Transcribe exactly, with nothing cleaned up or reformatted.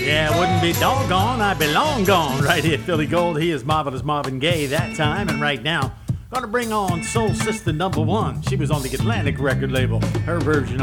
Yeah, wouldn't be doggone, I'd be long gone. Right here, Philly Gold. He is Marvelous Marvin Gaye that time, and right now, gonna bring on Soul Sister number one. She was on the Atlantic record label. Her version